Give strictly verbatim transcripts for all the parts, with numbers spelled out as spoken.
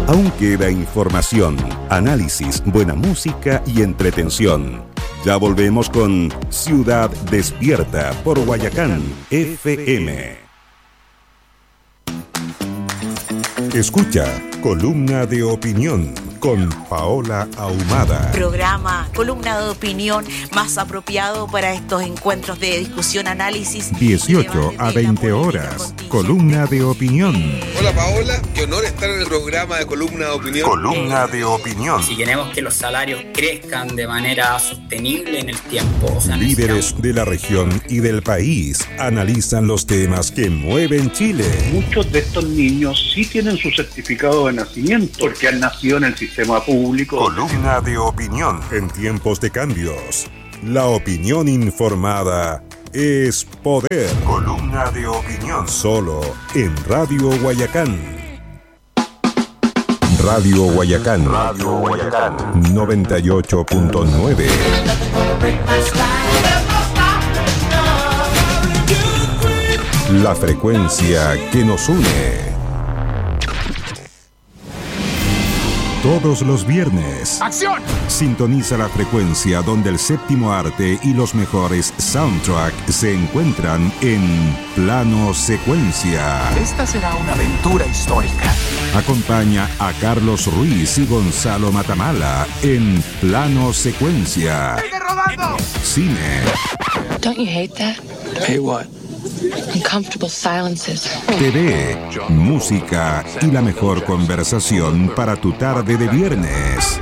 Aún queda información, análisis, buena música y entretención. Ya volvemos con Ciudad Despierta por Guayacán F M. Escucha Columna de Opinión con Paola Ahumada. Programa, columna de opinión más apropiado para estos encuentros de discusión, análisis. dieciocho a veinte horas. Columna de Opinión. Hola Paola, qué honor estar en el programa de Columna de Opinión. Columna de Opinión. Si queremos que los salarios crezcan de manera sostenible en el tiempo. O sea, Líderes de la región y del país analizan los temas que mueven Chile. Muchos de estos niños sí tienen su certificado de nacimiento porque han nacido en el sistema público. Columna de Opinión. En tiempos de cambios, la opinión informada es poder. Columna de Opinión. Solo en Radio Guayacán. Radio Guayacán. Radio Guayacán. noventa y ocho punto nueve. La frecuencia que nos une. Todos los viernes. ¡Acción! Sintoniza la frecuencia donde el séptimo arte y los mejores soundtracks se encuentran en Plano Secuencia. Esta será una aventura histórica. Acompaña a Carlos Ruiz y Gonzalo Matamala en Plano Secuencia. ¡Sigue rodando! Cine. Don't you hate that? Hey, what? Uncomfortable silences. T V, música y la mejor conversación para tu tarde de viernes.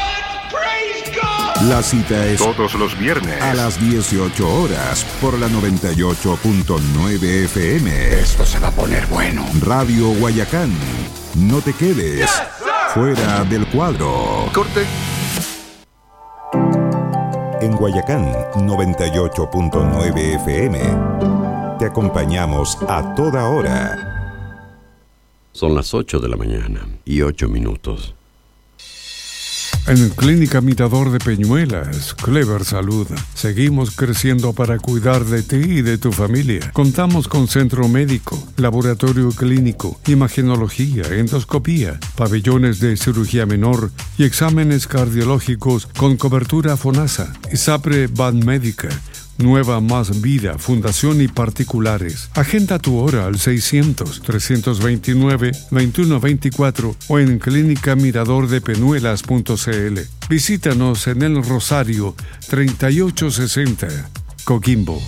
La cita es todos los viernes a las dieciocho horas por la noventa y ocho punto nueve F M. Esto se va a poner bueno. Radio Guayacán. No te quedes fuera del cuadro. Corte. En Guayacán noventa y ocho punto nueve F M. Te acompañamos a toda hora. Son las ocho de la mañana y ocho minutos. En Clínica Mirador de Peñuelas, Clever Salud, seguimos creciendo para cuidar de ti y de tu familia. Contamos con centro médico, laboratorio clínico, imagenología, endoscopía, pabellones de cirugía menor y exámenes cardiológicos con cobertura FONASA. ISAPRE Banmédica, Nueva Más Vida, Fundación y particulares. Agenda tu hora al seiscientos, trescientos veintinueve, veintiuno veinticuatro o en clínica mirador de peñuelas punto c l. Visítanos en El Rosario, treinta y ocho sesenta, Coquimbo.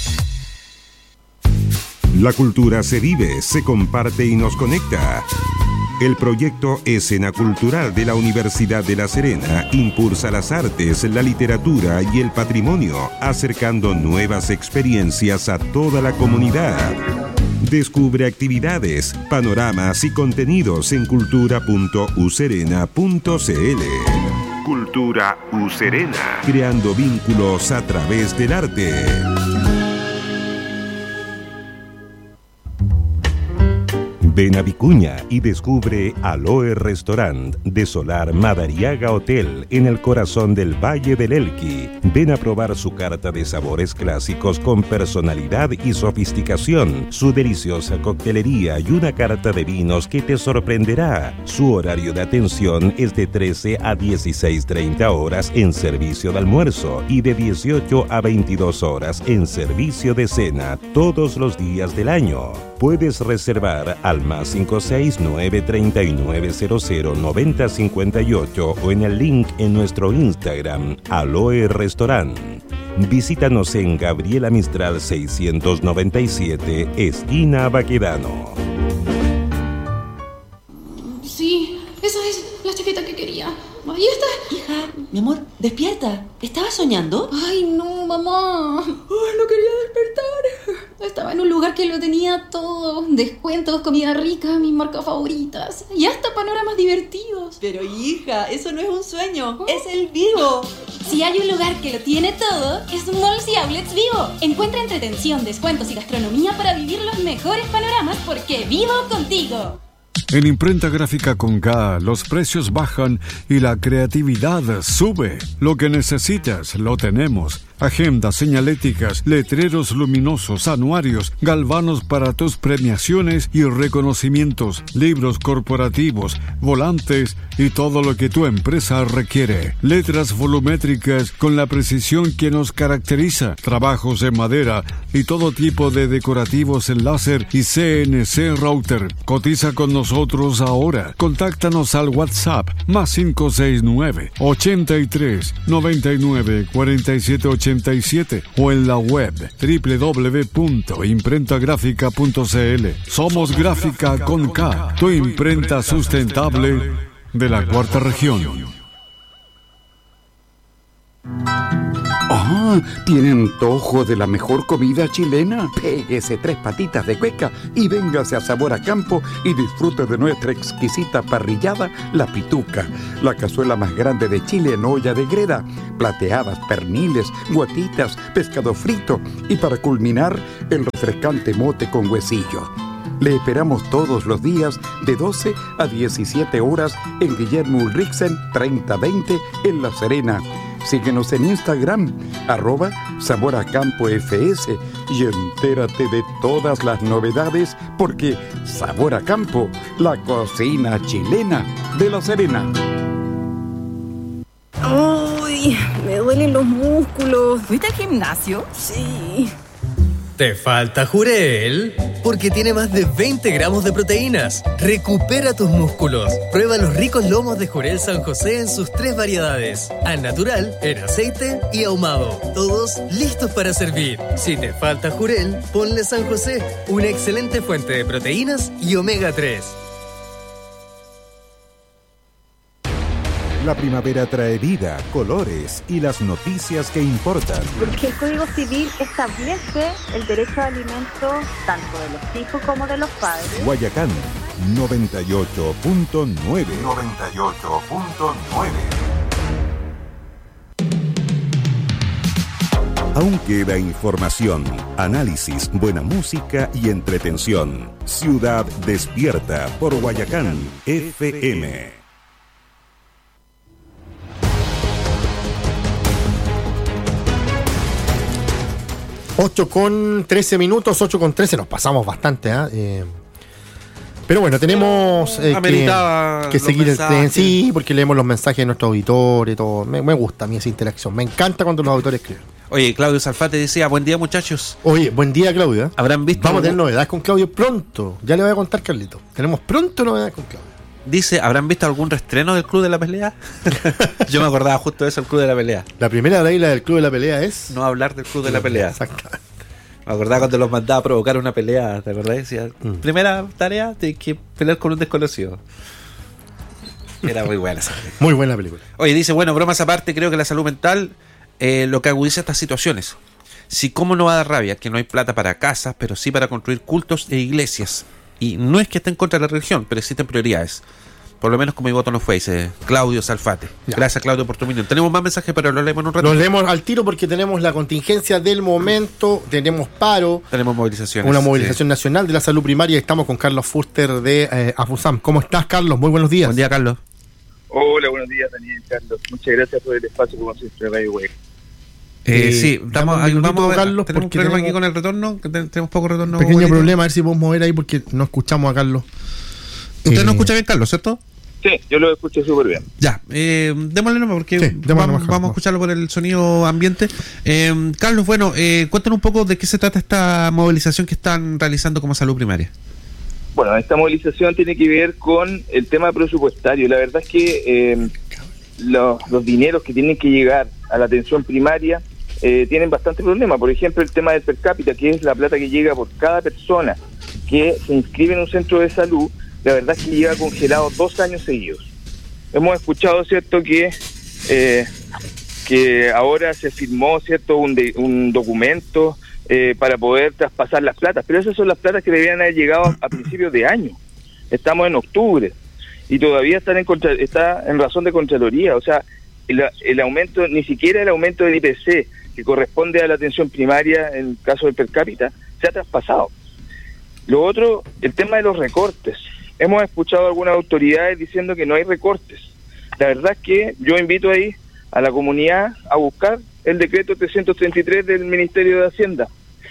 La cultura se vive, se comparte y nos conecta. El proyecto Escena Cultural de la Universidad de La Serena impulsa las artes, la literatura y el patrimonio, acercando nuevas experiencias a toda la comunidad. Descubre actividades, panoramas y contenidos en cultura punto u serena punto c l. Cultura U Serena, creando vínculos a través del arte. Ven a Vicuña y descubre Aloe Restaurant de Solar Madariaga Hotel en el corazón del Valle del Elqui. Ven a probar su carta de sabores clásicos con personalidad y sofisticación, su deliciosa coctelería y una carta de vinos que te sorprenderá. Su horario de atención es de trece a dieciséis treinta horas en servicio de almuerzo y de dieciocho a veintidós horas en servicio de cena todos los días del año. Puedes reservar al más cinco seis nueve tres nueve cero cero nueve cero cinco ocho o en el link en nuestro Instagram, Aloe Restaurant. Visítanos en Gabriela Mistral seiscientos noventa y siete, esquina Baquedano. Sí, esa es la chaqueta que quería. Ahí está. Hija, mi amor, despierta. ¿Estabas soñando? Ay, no, mamá. Ay, no quería despertar. Estaba en un lugar que lo tenía todo. Descuentos, comida rica, mis marcas favoritas. Y hasta panoramas divertidos. Pero hija, eso no es un sueño. ¿Oh? Es el Vivo. Si hay un lugar que lo tiene todo, es Malls y Outlets Vivo. Encuentra entretención, descuentos y gastronomía para vivir los mejores panoramas porque vivo contigo. En Imprenta Gráfica con K, los precios bajan y la creatividad sube. Lo que necesitas, lo tenemos. agendas, señaléticas, letreros luminosos, anuarios, galvanos para tus premiaciones y reconocimientos, libros corporativos, volantes y todo lo que tu empresa requiere. Letras volumétricas con la precisión que nos caracteriza, trabajos en madera y todo tipo de decorativos en láser y C N C router. Cotiza con nosotros ahora. Contáctanos al WhatsApp más cinco seis nueve, ochenta y tres, noventa y nueve, cuarenta y siete ochenta y siete o en la web doble u doble u doble u punto imprenta gráfica punto c l. Somos Gráfica con K, tu imprenta sustentable de la cuarta región. Ah, ¿tiene antojo de la mejor comida chilena? Péguese tres patitas de cueca y véngase a Sabor a Campo y disfrute de nuestra exquisita parrillada, La Pituca, la cazuela más grande de Chile en olla de greda, plateadas, perniles, guatitas, pescado frito y para culminar, el refrescante mote con huesillo. Le esperamos todos los días de doce a diecisiete horas en Guillermo Ulrichsen treinta veinte en La Serena. Síguenos en Instagram, arroba Sabor a Campo F S y entérate de todas las novedades porque Sabor a Campo, la cocina chilena de La Serena. Uy, me duelen los músculos. ¿Fuiste al gimnasio? Sí. ¿Te falta Jurel? Porque tiene más de veinte gramos de proteínas. Recupera tus músculos. Prueba los ricos lomos de Jurel San José en sus tres variedades. Al natural, en aceite y ahumado. Todos listos para servir. Si te falta Jurel, ponle San José. Una excelente fuente de proteínas y omega tres. La primavera trae vida, colores y las noticias que importan. Porque el Código Civil establece el derecho a alimento tanto de los hijos como de los padres. Guayacán, noventa y ocho punto nueve. noventa y ocho punto nueve. Aún queda información, análisis, buena música y entretención. Ciudad Despierta por Guayacán F M. ocho con trece minutos, ocho con trece, nos pasamos bastante, ¿eh? Eh, pero bueno, tenemos eh, que, que seguir el tren, sí, porque leemos los mensajes de nuestros auditores, todo. Me, me gusta a mí esa interacción, me encanta cuando los auditores escriben. Oye, Claudio Salfate decía, buen día muchachos. Oye, buen día Claudio. ¿Habrán visto? Vamos a tener novedades con Claudio pronto, ya le voy a contar, Carlito. Tenemos pronto novedades con Claudio. Dice, ¿habrán visto algún reestreno del Club de la Pelea? Yo me acordaba justo de eso, el Club de la Pelea. La primera regla del Club de la Pelea es... no hablar del Club de la Pelea. Exacto. Me acordaba cuando los mandaba a provocar una pelea, ¿te acordás? Decía, mm. primera tarea, tienes que pelear con un desconocido. Era muy buena esa película. Muy buena película. Oye, dice, bueno, bromas aparte, creo que la salud mental eh, lo que agudiza estas situaciones. Si cómo no va a dar rabia que no hay plata para casas, pero sí para construir cultos e iglesias. Y no es que esté en contra de la religión, pero existen prioridades. Por lo menos como mi voto no fue, dice Claudio Salfate. Ya. Gracias, Claudio, por tu opinión. Tenemos más mensajes, pero los leemos en un rato. Los leemos al tiro porque tenemos la contingencia del momento, tenemos paro. Tenemos movilizaciones. Una movilización sí. nacional de la salud primaria. Estamos con Carlos Fuster de eh, AFUSAM. ¿Cómo estás, Carlos? Muy buenos días. Buen día, Carlos. Hola, buenos días, Daniel, Carlos. Muchas gracias por el espacio, como siempre, Radio Web. Eh, eh, sí, estamos, vamos, vamos a ver, Carlos, tenemos un problema tenemos aquí con el retorno, que tenemos poco retorno. Pequeño bonito. problema, a ver si podemos mover ahí porque no escuchamos a Carlos. Usted eh, no escucha bien, Carlos, ¿cierto? Sí, yo lo escucho súper bien. Ya, eh, démosle nomás porque sí, vamos, nomás, vamos a escucharlo por el sonido ambiente. Eh, Carlos, bueno, eh, cuéntanos un poco de qué se trata esta movilización que están realizando como salud primaria. Bueno, esta movilización tiene que ver con el tema presupuestario. La verdad es que eh, los, los dineros que tienen que llegar a la atención primaria Eh, tienen bastante problema. Por ejemplo, el tema del per cápita, que es la plata que llega por cada persona que se inscribe en un centro de salud, la verdad es que lleva congelado dos años seguidos. Hemos escuchado, ¿cierto?, que eh, que ahora se firmó, ¿cierto?, un, de, un documento eh, para poder traspasar las platas, pero esas son las platas que debían haber llegado a, a principios de año. Estamos en octubre y todavía están en contra, está en razón de Contraloría. O sea, el, el aumento, ni siquiera el aumento del I P C, que corresponde a la atención primaria en el caso del per cápita, se ha traspasado. Lo otro, el tema de los recortes. Hemos escuchado a algunas autoridades diciendo que no hay recortes. La verdad es que yo invito ahí a la comunidad a buscar el decreto trescientos treinta y tres del Ministerio de Hacienda.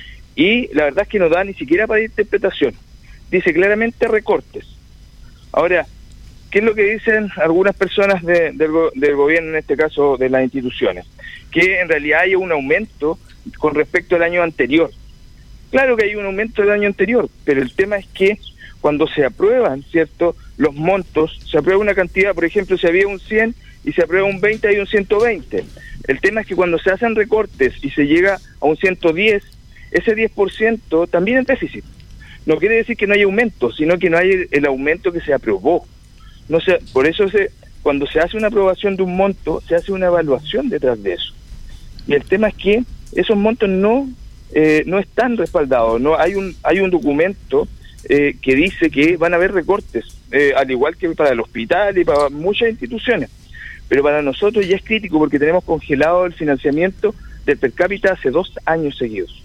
Y la verdad es que no da ni siquiera para interpretación. Dice claramente recortes. Ahora, ¿qué es lo que dicen algunas personas de, del, del gobierno, en este caso de las instituciones? Que en realidad hay un aumento con respecto al año anterior. Claro que hay un aumento del año anterior, pero el tema es que cuando se aprueban, ¿cierto?, los montos, se aprueba una cantidad, por ejemplo, si había un cien y se aprueba un veinte, hay un ciento veinte. El tema es que cuando se hacen recortes y se llega a un ciento diez, ese diez por ciento también es déficit. No quiere decir que no haya aumento, sino que no hay el aumento que se aprobó. No sé, por eso se, cuando se hace una aprobación de un monto, se hace una evaluación detrás de eso. Y el tema es que esos montos no eh, no están respaldados. No hay un hay un documento eh, que dice que van a haber recortes, eh, al igual que para el hospital y para muchas instituciones. Pero para nosotros ya es crítico porque tenemos congelado el financiamiento del per cápita hace dos años seguidos.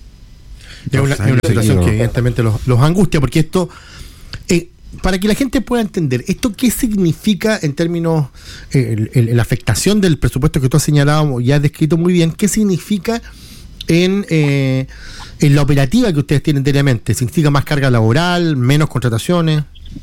Es una, es una situación que evidentemente los, los angustia, porque esto, eh, para que la gente pueda entender, ¿esto qué significa en términos, eh, el, el, la afectación del presupuesto que tú has señalado, ya has descrito muy bien, qué significa en, eh, en la operativa que ustedes tienen diariamente? ¿Significa más carga laboral, menos contrataciones?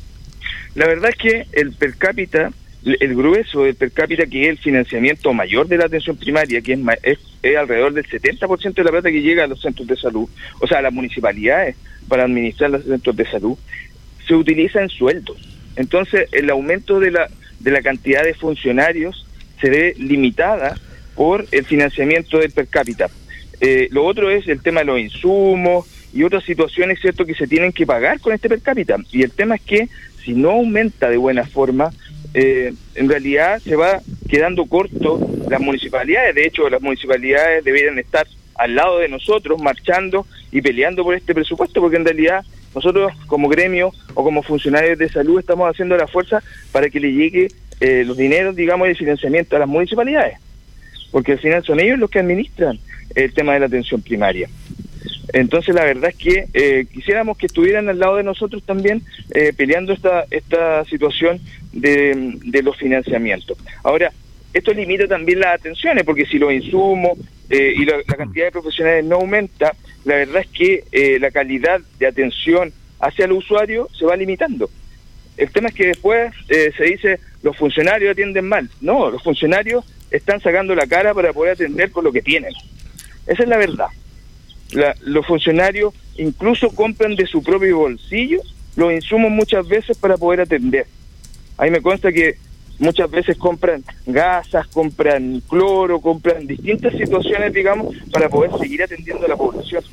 La verdad es que el per cápita, el grueso del per cápita, que es el financiamiento mayor de la atención primaria, que es, es, es alrededor del setenta por ciento de la plata que llega a los centros de salud, o sea, a las municipalidades para administrar los centros de salud, se utiliza en sueldos. Entonces, el aumento de la de la cantidad de funcionarios se ve limitada por el financiamiento del per cápita. Eh, lo otro es el tema de los insumos y otras situaciones, ¿cierto?, que se tienen que pagar con este per cápita. Y el tema es que si no aumenta de buena forma, Eh, en realidad se va quedando corto las municipalidades. De hecho, las municipalidades deberían estar al lado de nosotros, marchando y peleando por este presupuesto, porque en realidad nosotros como gremio o como funcionarios de salud estamos haciendo la fuerza para que le llegue eh, los dineros, digamos, de financiamiento a las municipalidades, porque al final son ellos los que administran el tema de la atención primaria. Entonces la verdad es que eh, quisiéramos que estuvieran al lado de nosotros también eh, peleando esta esta situación de, de los financiamientos. Ahora, esto limita también las atenciones, porque si los insumos eh, y la, la cantidad de profesionales no aumenta, la verdad es que eh, la calidad de atención hacia el usuario se va limitando. El tema es que después eh, se dice los funcionarios atienden mal. No, los funcionarios están sacando la cara para poder atender con lo que tienen. Esa es la verdad. La, los funcionarios incluso compran de su propio bolsillo los insumos muchas veces para poder atender. Ahí me consta que muchas veces compran gasas, compran cloro, compran distintas situaciones, digamos, para poder seguir atendiendo a la población.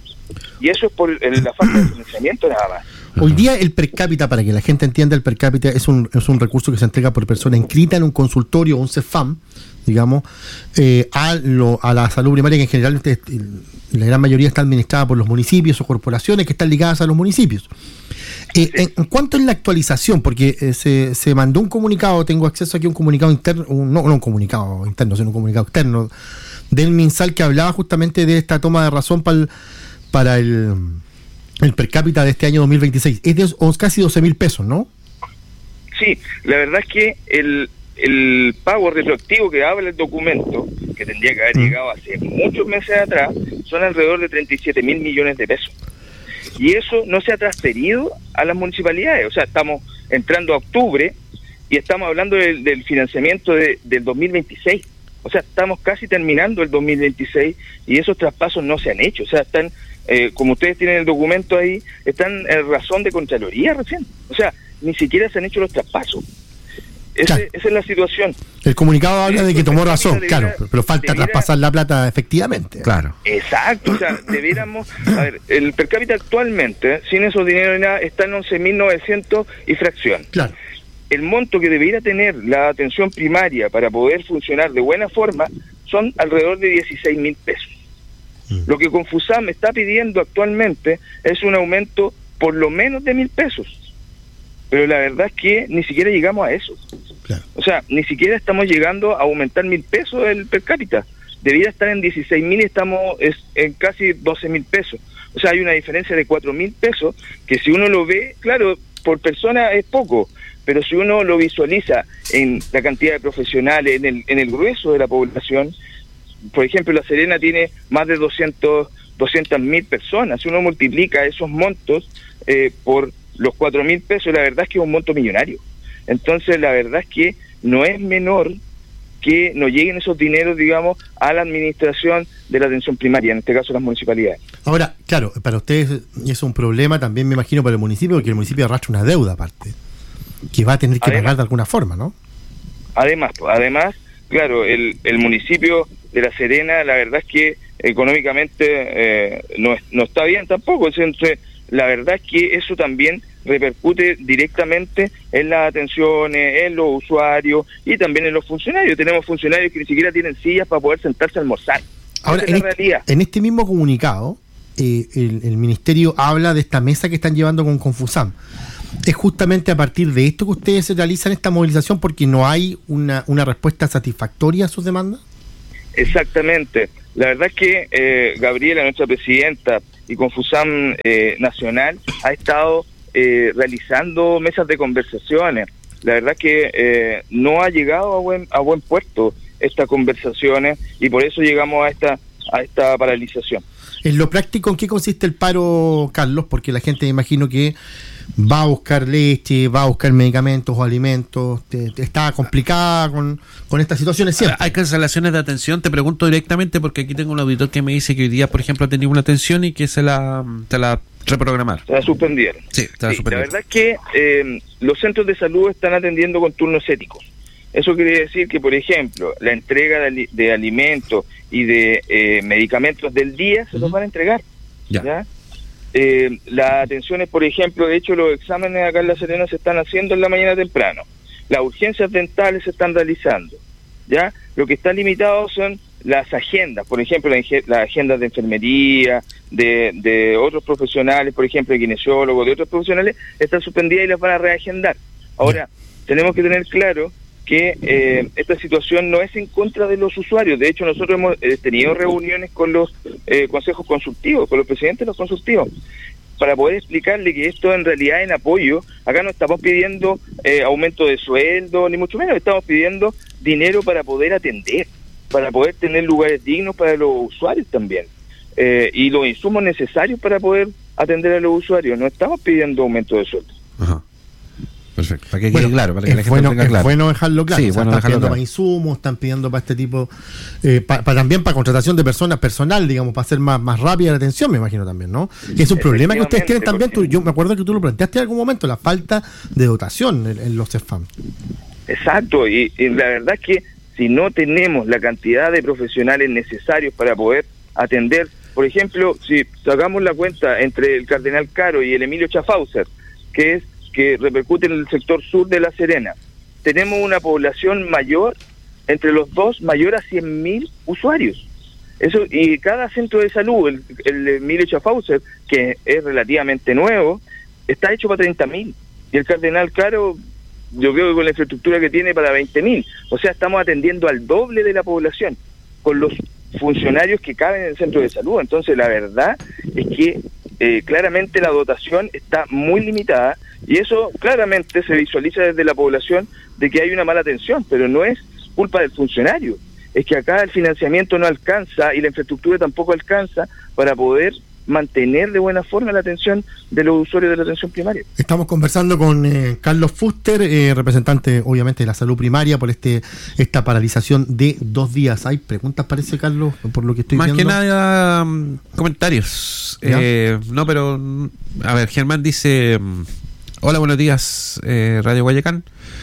Y eso es por el, la falta de financiamiento nada más. Hoy día el per cápita, para que la gente entienda, el per cápita es un, es un recurso que se entrega por persona inscrita en un consultorio o un CEFAM, digamos, eh, a, lo, a la salud primaria, que en general la gran mayoría está administrada por los municipios o corporaciones que están ligadas a los municipios. Eh, en, en cuanto a la actualización, porque eh, se, se mandó un comunicado, tengo acceso aquí a un comunicado interno, un, no, no un comunicado interno, sino un comunicado externo del MinSal que hablaba justamente de esta toma de razón para el, para el, el per cápita de este año dos mil veintiséis. Es de casi doce mil pesos, ¿no? Sí, la verdad es que el el pago retroactivo que habla el documento, que tendría que haber llegado hace muchos meses atrás, son alrededor de treinta y siete mil millones de pesos. Y eso no se ha transferido a las municipalidades. O sea, estamos entrando a octubre y estamos hablando del, del financiamiento de, del dos mil veintiséis. O sea, estamos casi terminando el dos mil veintiséis y esos traspasos no se han hecho. O sea, están, eh, como ustedes tienen el documento ahí, están en razón de Contraloría recién. O sea, ni siquiera se han hecho los traspasos. Ese, claro. Esa es la situación. El comunicado habla de que tomó razón, debiera, claro, pero falta debiera, traspasar la plata efectivamente. Claro. Exacto, o sea, debiéramos, a ver, el per cápita actualmente, sin esos dineros ni nada, está en once mil novecientos y fracción. Claro. El monto que debiera tener la atención primaria para poder funcionar de buena forma son alrededor de dieciséis mil pesos. Mm. Lo que Confusam está pidiendo actualmente es un aumento por lo menos de mil pesos. Pero la verdad es que ni siquiera llegamos a eso. Claro. O sea, ni siquiera estamos llegando a aumentar mil pesos el per cápita. Debería estar en dieciséis mil y estamos es, en casi doce mil pesos. O sea, hay una diferencia de cuatro mil pesos que si uno lo ve, claro, por persona es poco, pero si uno lo visualiza en la cantidad de profesionales, en el, en el grueso de la población, por ejemplo, La Serena tiene más de doscientas mil personas. Si uno multiplica esos montos eh, por los cuatro mil pesos, la verdad es que es un monto millonario. Entonces, la verdad es que no es menor que no lleguen esos dineros, digamos, a la administración de la atención primaria, en este caso las municipalidades. Ahora, claro, para ustedes es un problema también, me imagino, para el municipio, porque el municipio arrastra una deuda aparte, que va a tener que además, pagar de alguna forma, ¿no? Además, además, claro, el, el municipio de La Serena, la verdad es que económicamente eh, no, no está bien tampoco. Entonces, la verdad es que eso también repercute directamente en las atenciones, en los usuarios y también en los funcionarios. Tenemos funcionarios que ni siquiera tienen sillas para poder sentarse a almorzar. Ahora, en, es este, en este mismo comunicado, eh, el, el ministerio habla de esta mesa que están llevando con Confusam. ¿Es justamente a partir de esto que ustedes realizan esta movilización porque no hay una, una respuesta satisfactoria a sus demandas? Exactamente. La verdad es que eh, Gabriela, nuestra presidenta, y Confusam eh, Nacional ha estado eh, realizando mesas de conversaciones. La verdad es que eh, no ha llegado a buen a buen puerto estas conversaciones y por eso llegamos a esta a esta paralización. En lo práctico, ¿en qué consiste el paro, Carlos? Porque la gente, me imagino que va a buscar leche, va a buscar medicamentos o alimentos, te, te está complicada con, con estas situaciones siempre. Hay cancelaciones de atención, te pregunto directamente porque aquí tengo un auditor que me dice que hoy día, por ejemplo, ha tenido una atención y que se la, se la reprogramaron. Se la suspendieron. Sí, se la sí, suspendieron. La verdad es que eh, los centros de salud están atendiendo con turnos éticos. Eso quiere decir que, por ejemplo, la entrega de, de alimentos y de eh, medicamentos del día se uh-huh. los van a entregar. Ya. ¿ya? Eh, las atenciones, por ejemplo, de hecho los exámenes acá en La Serena se están haciendo en la mañana temprano. Las urgencias dentales se están realizando. ¿ya? Lo que está limitado son las agendas, por ejemplo, las la agendas de enfermería, de, de otros profesionales, por ejemplo, de kinesiólogos, de otros profesionales, están suspendidas y las van a reagendar. Ahora, tenemos que tener claro que eh, esta situación no es en contra de los usuarios. De hecho, nosotros hemos eh, tenido reuniones con los eh, consejos consultivos, con los presidentes de los consultivos, para poder explicarle que esto en realidad en apoyo. Acá no estamos pidiendo eh, aumento de sueldo, ni mucho menos, estamos pidiendo dinero para poder atender, para poder tener lugares dignos para los usuarios también, eh, y los insumos necesarios para poder atender a los usuarios. No estamos pidiendo aumento de sueldo. Ajá. Perfecto, para que bueno, quede claro, para que la gente bueno, lo tenga claro. Es bueno dejarlo claro. Sí, o sea, bueno están dejarlo pidiendo claro. para insumos, están pidiendo para este tipo, eh, para, para también para contratación de personas personal, digamos, para hacer más, más rápida la atención, me imagino también, ¿no? Y es un problema que ustedes tienen también, tú, yo me acuerdo que tú lo planteaste en algún momento, la falta de dotación en, en los CEFAM. Exacto, y, y la verdad es que si no tenemos la cantidad de profesionales necesarios para poder atender, por ejemplo, si sacamos la cuenta entre el Cardenal Caro y el Emilio Schaffhauser, que es que repercute en el sector sur de La Serena, tenemos una población mayor, entre los dos, mayor a cien mil usuarios. Eso, y cada centro de salud, el, el Emilio Schaffhauser, que es relativamente nuevo, está hecho para treinta mil. Y el Cardenal Caro, yo creo que con la infraestructura que tiene, para veinte mil. O sea, estamos atendiendo al doble de la población, con los funcionarios que caben en el centro de salud. Entonces, la verdad es que eh, claramente la dotación está muy limitada, y eso claramente se visualiza desde la población de que hay una mala atención, pero no es culpa del funcionario, es que acá el financiamiento no alcanza y la infraestructura tampoco alcanza para poder mantener de buena forma la atención de los usuarios de la atención primaria. Estamos conversando con eh, Carlos Fuster, eh, representante obviamente de la salud primaria, por este esta paralización de dos días. ¿Hay preguntas, parece, Carlos, por lo que estoy Más viendo? Más que nada, um, comentarios. Eh, no, pero, a ver, Germán dice, hola, buenos días, eh, Radio Guayacán.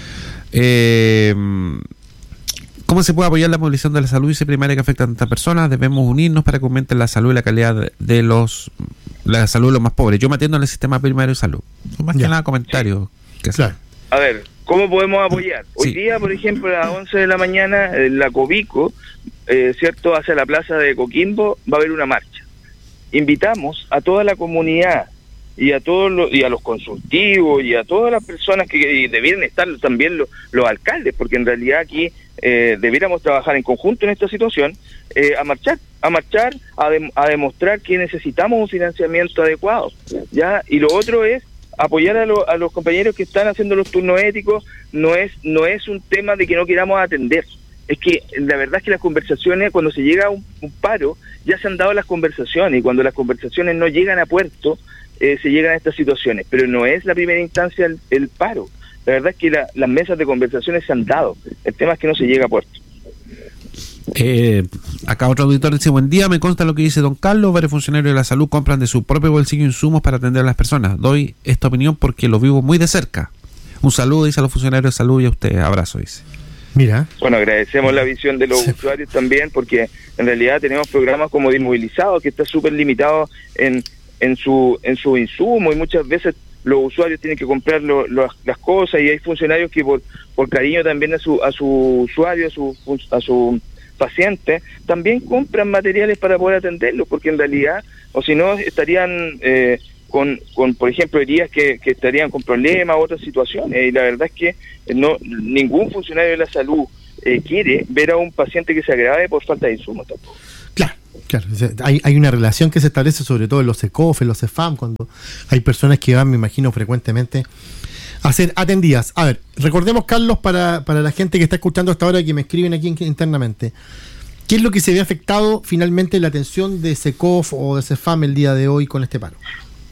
Eh... ¿Cómo se puede apoyar la movilización de la salud y primaria que afecta a tantas personas? Debemos unirnos para que aumente la salud y la calidad de los la salud de los más pobres. Yo me atiendo en el sistema primario de salud. Más ya. que nada comentarios. Que claro. A ver, ¿cómo podemos apoyar? Hoy sí. día, por ejemplo, a las once de la mañana, en la Covico, eh, ¿cierto? Hacia la plaza de Coquimbo va a haber una marcha. Invitamos a toda la comunidad y a todos los, y a los consultivos y a todas las personas que debieran estar, también los, los alcaldes, porque en realidad aquí eh, debiéramos trabajar en conjunto en esta situación, eh, a marchar, a marchar, a, de, a demostrar que necesitamos un financiamiento adecuado, ya. Y lo otro es apoyar a, lo, a los compañeros que están haciendo los turnos éticos. No es no es un tema de que no queramos atender. Es que la verdad es que las conversaciones, cuando se llega a un, un paro, ya se han dado las conversaciones, y cuando las conversaciones no llegan a puerto, eh, se llegan a estas situaciones. Pero no es la primera instancia el, el paro. La verdad es que la, las mesas de conversaciones se han dado. El tema es que no se llega a puerto. Eh, acá otro auditor dice: buen día, me consta lo que dice don Carlos, varios funcionarios de la salud compran de su propio bolsillo insumos para atender a las personas. Doy esta opinión porque lo vivo muy de cerca. Un saludo, dice a los funcionarios de salud, y a ustedes, abrazo, dice. Mira. Bueno, agradecemos la visión de los sí. usuarios también, porque en realidad tenemos programas como de inmovilizados, que está súper limitado en, en su en su insumo, y muchas veces los usuarios tienen que comprar lo, lo, las cosas, y hay funcionarios que por por cariño también a su a su usuario, a su a su paciente, también compran materiales para poder atenderlos, porque en realidad, o si no, estarían eh, con, con, por ejemplo, heridas que, que estarían con problemas, otras situaciones, y la verdad es que no ningún funcionario de la salud eh, quiere ver a un paciente que se agrave por falta de insumos tampoco. Claro, claro, hay, hay una relación que se establece sobre todo en los ECOF, en los CEFAM, cuando hay personas que van, me imagino, frecuentemente a ser atendidas. A ver, recordemos, Carlos, para, para la gente que está escuchando hasta ahora, que me escriben aquí internamente, ¿qué es lo que se ve afectado finalmente en la atención de SECOF o de CEFAM el día de hoy con este paro?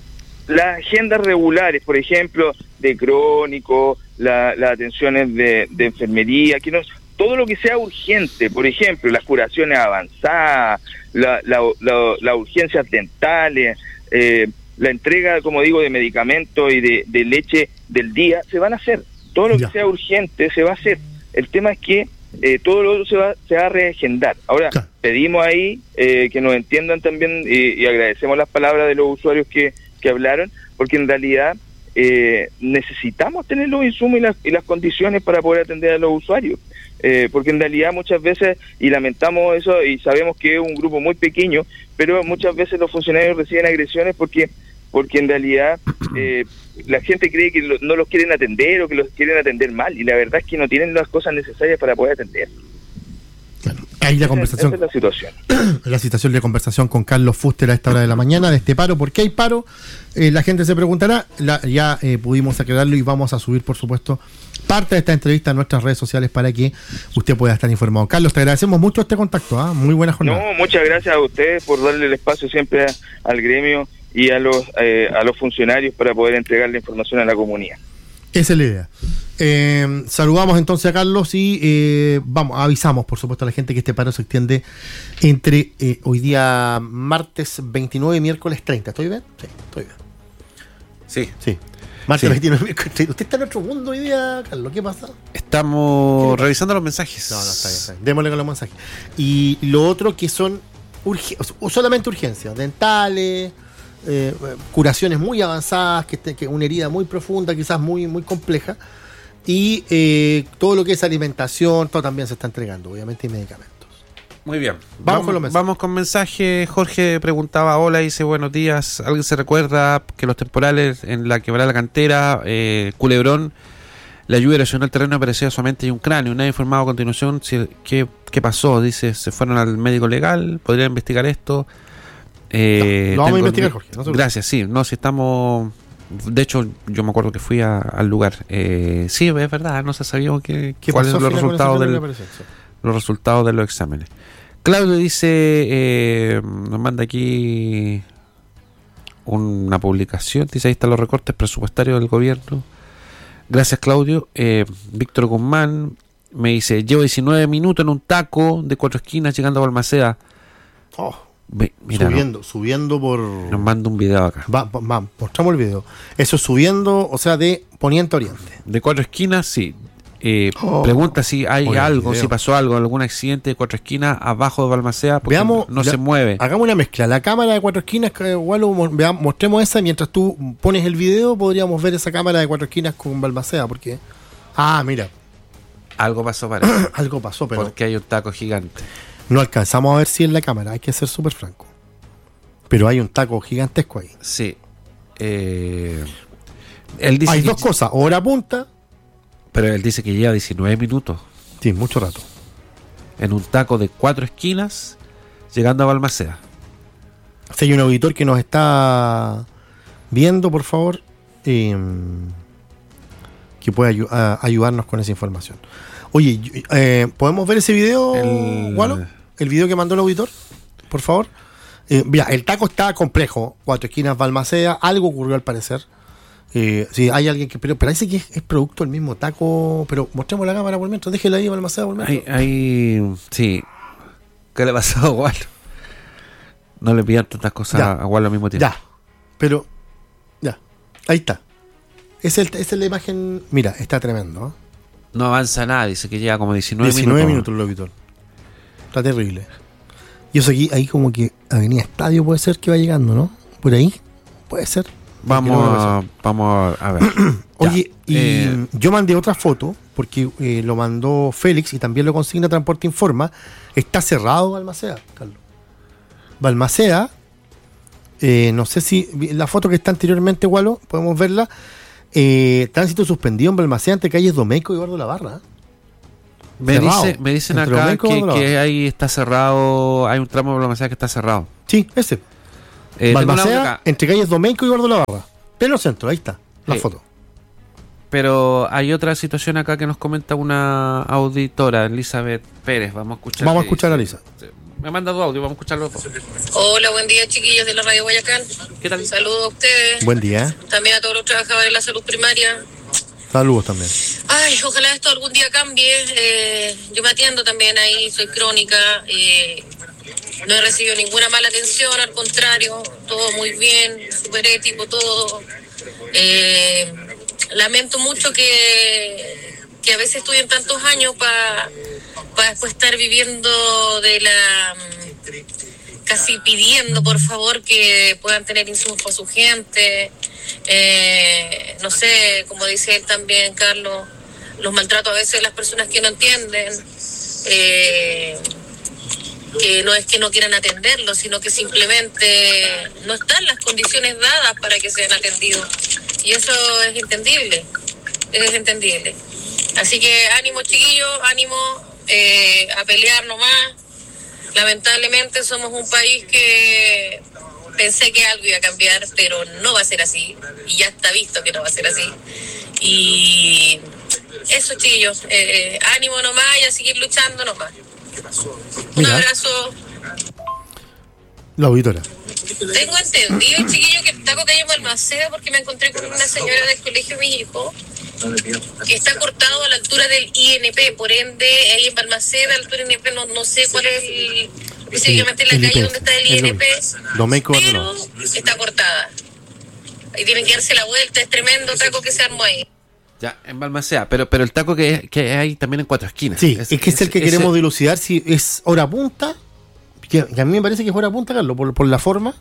Las agendas regulares, por ejemplo, de crónico, la, las atenciones de, de enfermería, que no, todo lo que sea urgente, por ejemplo, las curaciones avanzadas, la, la, la, las urgencias dentales, eh, la entrega, como digo, de medicamentos y de, de leche del día, se van a hacer. Todo lo ya. que sea urgente se va a hacer. El tema es que eh, todo lo otro se va, se va a reagendar. Ahora, ya. pedimos ahí eh, que nos entiendan también, y, y agradecemos las palabras de los usuarios que, que hablaron, porque en realidad eh, necesitamos tener los insumos y las, y las condiciones para poder atender a los usuarios. Eh, porque en realidad muchas veces, y lamentamos eso, y sabemos que es un grupo muy pequeño, pero muchas veces los funcionarios reciben agresiones porque porque en realidad eh, la gente cree que lo, no los quieren atender o que los quieren atender mal, y la verdad es que no tienen las cosas necesarias para poder atender. Claro, ahí la conversación. Esa es la situación. La situación de conversación con Carlos Fuster a esta hora de la mañana de este paro. ¿Por qué hay paro? Eh, la gente se preguntará. La, ya eh, pudimos aclararlo, y vamos a subir, por supuesto, parte de esta entrevista a nuestras redes sociales para que usted pueda estar informado. Carlos, te agradecemos mucho este contacto. ¿eh? Muy buena jornada. No, muchas gracias a ustedes por darle el espacio siempre a, al gremio y a los eh, a los funcionarios para poder entregar la información a la comunidad. Esa es la idea. Eh, saludamos entonces a Carlos y eh, vamos, avisamos por supuesto a la gente que este paro se extiende entre eh, hoy día martes veintinueve y miércoles treinta. ¿Estoy bien? Sí, estoy bien. Sí. Sí. Martes sí. veintinueve y miércoles treinta. ¿Usted está en otro mundo hoy día, Carlos? ¿Qué pasa? Estamos ¿Qué revisando los mensajes. No, no, está bien, está bien. Démosle con los mensajes. Y lo otro que son urge- solamente urgencias, dentales, Eh, curaciones muy avanzadas, que, que una herida muy profunda, quizás muy muy compleja, y eh, todo lo que es alimentación, todo también se está entregando, obviamente, y medicamentos. Muy bien, vamos, vamos con los mensajes. Vamos con mensaje. Jorge preguntaba: hola, dice buenos días, ¿alguien se recuerda que los temporales en la quebrada la cantera, eh, Culebrón, la lluvia erosionó el terreno, aparecía solamente un cráneo? Nadie ha informado a continuación si, qué, qué pasó. Dice, se fueron al médico legal, podrían investigar esto. Eh, lo vamos tengo, a investigar, Jorge. No gracias, sí. No, si estamos. De hecho, yo me acuerdo que fui a, al lugar. Eh, sí, es verdad, no se sabía que, cuáles son los resultados, del, los resultados de los exámenes. Claudio dice: eh, nos manda aquí una publicación. Dice: ahí están los recortes presupuestarios del gobierno. Gracias, Claudio. Eh, Víctor Guzmán me dice: llevo diecinueve minutos en un taco de cuatro esquinas llegando a Balmaceda. Oh. Ve, mira, subiendo, no, subiendo por... Nos manda un video acá. Va, va, va, mostramos el video. Eso es subiendo, o sea, de poniente a oriente. De cuatro esquinas, sí. Eh, oh, pregunta si hay oh, algo, si pasó algo, algún accidente de cuatro esquinas abajo de Balmaceda, porque veamos, no la, se mueve. Hagamos una mezcla. La cámara de cuatro esquinas, que igual veamos, mostremos esa, mientras tú pones el video, podríamos ver esa cámara de cuatro esquinas con Balmaceda, porque... Ah, mira. Algo pasó, parece. Algo pasó, pero... Porque hay un taco gigante. No alcanzamos a ver si en la cámara, hay que ser súper franco. Pero hay un taco gigantesco ahí. Sí. Eh, él dice hay que, dos cosas, hora punta. Pero él dice que lleva diecinueve minutos. Sí, mucho rato. En un taco de cuatro esquinas, llegando a Balmaceda. Si hay un auditor que nos está viendo, por favor, eh, que pueda ayu- a- ayudarnos con esa información. Oye, eh, ¿podemos ver ese video, el... Gualo? El video que mandó el auditor, por favor. Eh, mira, el taco está complejo. Cuatro Esquinas, Balmaceda, algo ocurrió al parecer. Eh, sí, hay alguien que. Pero parece que es, es producto del mismo taco. Pero mostremos la cámara por mientras. Déjela ahí, Balmaceda, por mientras. Hay, hay, sí. ¿Qué le pasó a Gualo? No le pidan tantas cosas ya. a Gualo al mismo tiempo. Ya. Pero. Ya. Ahí está. Esa es, es la imagen. Mira, está tremendo. ¿eh? No avanza nada. Dice que lleva como diecinueve, diecinueve minutos. minutos, Loquitor. Está terrible. Y eso aquí, ahí como que Avenida Estadio puede ser que va llegando, ¿no? Por ahí. Puede ser. Vamos a, vamos a ver. Oye, y eh, yo mandé otra foto porque eh, lo mandó Félix y también lo consigna Transporte Informa. Está cerrado Balmaceda, Carlos. Balmaceda, eh, no sé si la foto que está anteriormente, Gualo, podemos verla. Eh, tránsito suspendido en Balmaceda entre calles Domeyko y Eduardo Lavarra. Me, dice, me dicen entre acá que, que ahí está cerrado. Hay un tramo de Balmaceda que está cerrado. Sí, ese. Eh, Balmaceda, entre calles Domeyko y Eduardo Lavarra. Pleno centro, ahí está, la eh, foto. Pero hay otra situación acá que nos comenta una auditora, Elizabeth Pérez. Vamos a escuchar. Vamos a escuchar a Elisa. Me ha mandado audio, vamos a escucharlo dos. Hola, buen día, chiquillos de la Radio Guayacán. ¿Qué tal? Saludos a ustedes. Buen día. También a todos los trabajadores de la salud primaria. Saludos también. Ay, ojalá esto algún día cambie. Eh, yo me atiendo también ahí, soy crónica. Eh, no he recibido ninguna mala atención, al contrario, todo muy bien, súper ético, todo. Eh, lamento mucho que, que a veces estudien tantos años para pa después estar viviendo de la... casi pidiendo, por favor, que puedan tener insumos para su gente. Eh, no sé, como dice él también, Carlos, los maltratos a veces de las personas que no entienden. Eh, que no es que no quieran atenderlos, sino que simplemente no están las condiciones dadas para que sean atendidos. Y eso es entendible, es entendible. Así que ánimo, chiquillos, ánimo eh, a pelear nomás. Lamentablemente somos un país que pensé que algo iba a cambiar, pero no va a ser así. Y ya está visto que no va a ser así. Y eso, chiquillos, eh, ánimo nomás y a seguir luchando nomás. Un Mira. abrazo. La auditora. Tengo entendido, chiquillo, que el taco que hay en Balmaceda, porque me encontré con una señora del colegio de mi hijo, que está cortado a la altura del I N P, por ende, ahí en Balmaceda, a la altura del I N P, no, no sé cuál es el, específicamente la calle donde está el I N P, Domeyko, pero está cortada. Ahí tienen que darse la vuelta, es tremendo taco que se armó ahí. Ya, en Balmaceda, pero pero el taco que, que hay también en Cuatro Esquinas. Sí, es, es que es, es el que ese... queremos dilucidar si es hora punta, que, que a mí me parece que es hora punta, Carlos, por, por la forma.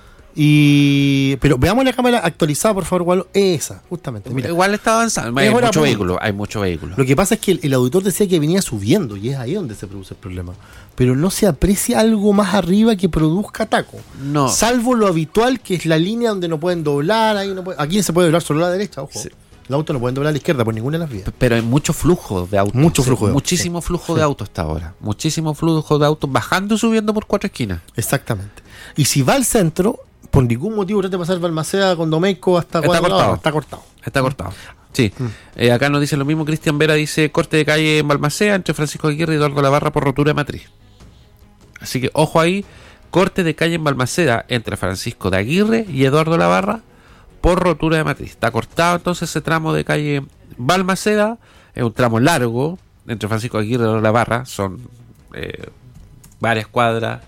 Y pero veamos la cámara actualizada, por favor, Gualo. Esa, justamente. Mira. Igual está avanzando, hay mucho vehículo, hay mucho vehículo. Lo que pasa es que el, el auditor decía que venía subiendo y es ahí donde se produce el problema. Pero no se aprecia algo más arriba que produzca taco. No. Salvo lo habitual, que es la línea donde no pueden doblar. Ahí no puede, aquí se puede doblar solo a la derecha, ojo. Sí. Los autos no pueden doblar a la izquierda por ninguna de las vías. Pero hay mucho flujo de autos. Mucho flujo de autos. Muchísimo flujo de autos hasta ahora. Muchísimo flujo de autos bajando y subiendo por Cuatro Esquinas. Exactamente. Y si va al centro, por ningún motivo trate de pasar Balmaceda con Domeyko hasta está cortado. Lado, está cortado. Está cortado. Sí. Mm. Eh, acá nos dice lo mismo Cristian Vera, dice corte de calle en Balmaceda entre Francisco Aguirre y Eduardo Lavarra por rotura de matriz. Así que ojo ahí, corte de calle en Balmaceda entre Francisco de Aguirre y Eduardo Lavarra por rotura de matriz. Está cortado entonces ese tramo de calle Balmaceda, es un tramo largo entre Francisco Aguirre y Eduardo Lavarra, son eh, varias cuadras.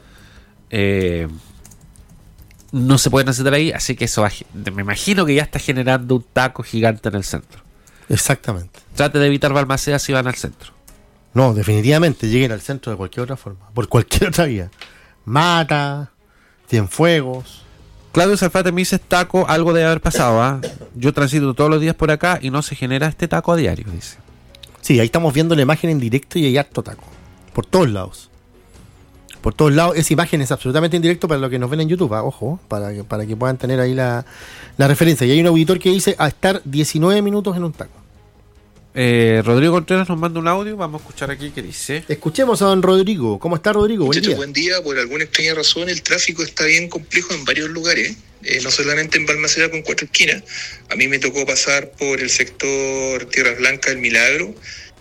Eh, no se pueden hacer ahí, así que eso va, me imagino que ya está generando un taco gigante en el centro. Exactamente. Trate de evitar Balmaceda si van al centro. No, definitivamente lleguen al centro de cualquier otra forma, por cualquier otra vía. Mata, Cienfuegos. Claudio Salfate me dice taco, algo debe haber pasado. ¿eh? Yo transito todos los días por acá y no se genera este taco a diario, dice. Sí, ahí estamos viendo la imagen en directo y hay harto taco. Por todos lados. Por todos lados. Esa imagen es absolutamente en directo para los que nos ven en YouTube. ¿eh? Ojo, para que, para que puedan tener ahí la, la referencia. Y hay un auditor que dice a estar diecinueve minutos en un taco. Eh, Rodrigo Contreras nos manda un audio. Vamos a escuchar aquí qué dice. Escuchemos a don Rodrigo. ¿Cómo está, Rodrigo? Buen día. Buen día. Por alguna extraña razón el tráfico está bien complejo en varios lugares. eh, no solamente en Balmaceda con Cuatro Esquinas. A mí me tocó pasar por el sector Tierras Blancas, El Milagro.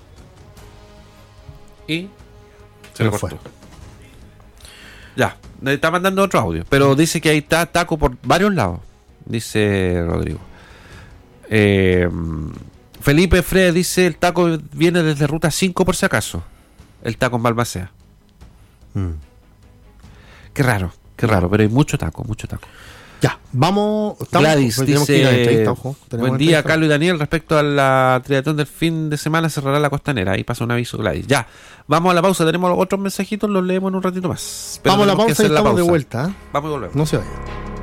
Y se lo cortó. Ya, me está mandando otro audio, pero dice que hay ta- taco por varios lados, dice Rodrigo. Eh, Felipe Fred dice, el taco viene desde ruta cinco por si acaso. El taco en Balmaceda. Mm. Qué raro, qué raro, pero hay mucho taco, mucho taco. Ya, vamos. Estamos, Gladys dice, ojo, buen día Carlos y Daniel, respecto a la triatlón del fin de semana cerrará la Costanera, ahí pasa un aviso Gladys. Ya, vamos a la pausa, tenemos otros mensajitos, los leemos en un ratito más. Pero vamos a la pausa y estamos pausa. de vuelta. ¿eh? Vamos y volvemos. No se vayan.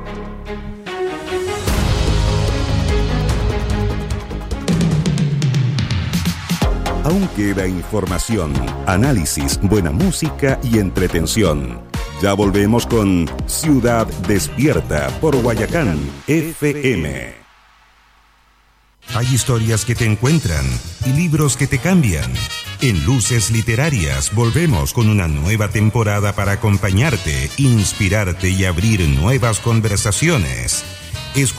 Aún queda información, análisis, buena música y entretención. Ya volvemos con Ciudad Despierta por Guayacán F M. Hay historias que te encuentran y libros que te cambian. En Luces Literarias volvemos con una nueva temporada para acompañarte, inspirarte y abrir nuevas conversaciones.